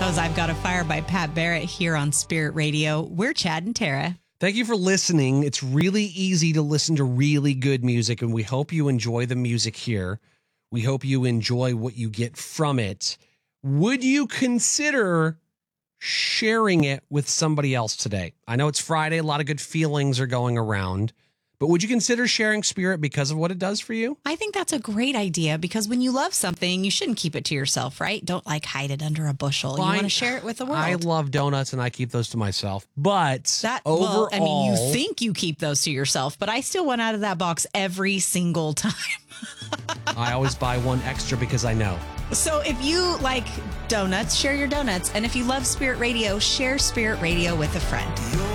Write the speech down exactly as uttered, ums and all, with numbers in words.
is I've Got a Fire by Pat Barrett here on Spirit Radio. We're Chad and Tara. Thank you for listening. It's really easy to listen to really good music, and we hope you enjoy the music here. We hope you enjoy what you get from it. Would you consider sharing it with somebody else today? I know it's Friday. A lot of good feelings are going around. But would you consider sharing Spirit because of what it does for you? I think that's a great idea because when you love something, you shouldn't keep it to yourself, right? Don't like hide it under a bushel. Well, you want to share it with the world. I love donuts and I keep those to myself. But that, overall, well, I mean, you think you keep those to yourself, but I still went out of that box every single time. I always buy one extra because I know. So if you like donuts, share your donuts. And if you love Spirit Radio, share Spirit Radio with a friend.